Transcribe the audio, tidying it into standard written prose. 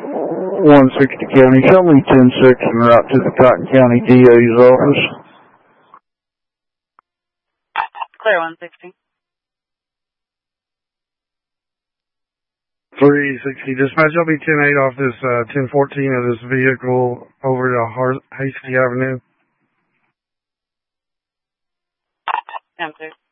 160 County. Show me 10-6 and route to the Cotton County DA's office. Clear 160. 360. Dispatch, I'll be 10-8 off this 1014 of this vehicle over to Hasty Avenue. I'm clear.